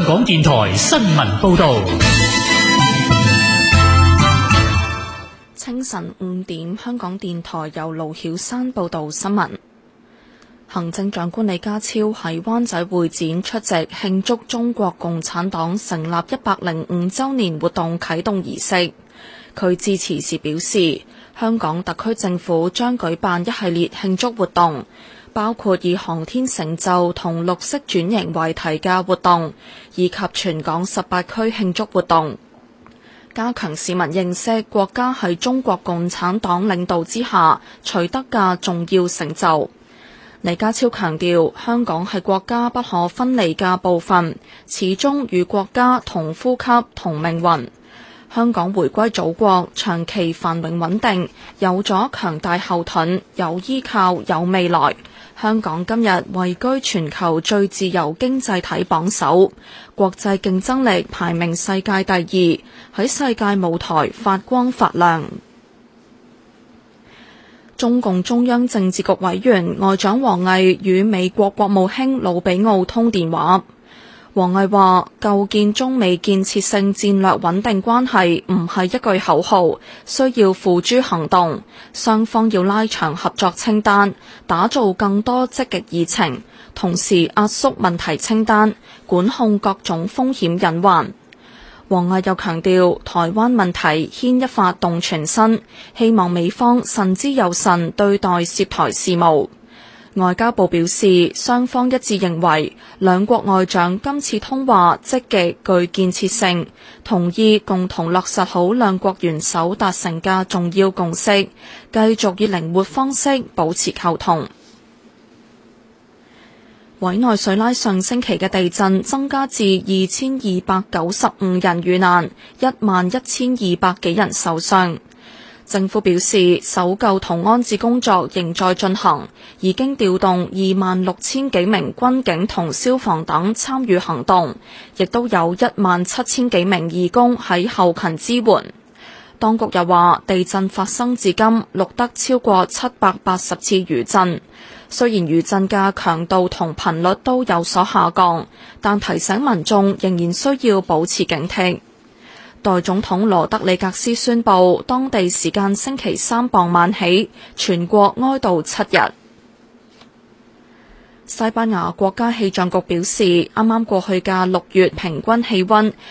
港電台新聞報道。 清晨5點，香港電台由盧曉珊報道新聞。行政長官李家超喺灣仔會展出席慶祝中國共產黨成立105週年活動啟動儀式。佢致辭時表示，香港特區政府將舉辦一系列慶祝活動，包括以航天成就同綠色轉型為題嘅活動，以及全港18區慶祝活動，加強市民認識國家喺中國共產黨領導之下取得嘅重要成就。李家超強調，香港係國家不可分離嘅部分，始終與國家同呼吸同命運。香港回歸祖國，長期繁榮穩定，有咗強大後盾，有依靠，有未來。香港今日位居全球最自由經濟體榜首，國際競爭力排名世界第2，喺世界舞台發光發亮。中共中央政治局委員外長王毅與美國國務卿魯比奧通電話。王毅話，構建中美建設性戰略穩定關係唔係一句口號，需要付諸行動，雙方要拉長合作清單，打造更多積極議程，同時壓縮問題清單，管控各種風險隱患。王毅又強調，台灣問題牽一髮動全身，希望美方慎之又慎對待涉台事務。外交部表示，雙方一致認為，兩國外長今次通話積極具建設性，同意共同落實好兩國元首達成嘅重要共識，繼續以靈活方式保持溝通。委內瑞拉上星期嘅地震增加至2295人遇難，11200幾人受傷。政府表示，搜救同安置工作仍在進行，已經調動26000幾名軍警同消防等參與行動，亦都有17000幾名義工喺後勤支援。當局又話，地震發生至今錄得超過780次餘震。雖然餘震嘅強度同頻率都有所下降，但提醒民眾仍然需要保持警惕。代總統羅德里格斯宣布，當地時間星期三傍晚起，全國哀悼7日。西班牙國家氣象局表示，啱啱過去嘅6月平均氣溫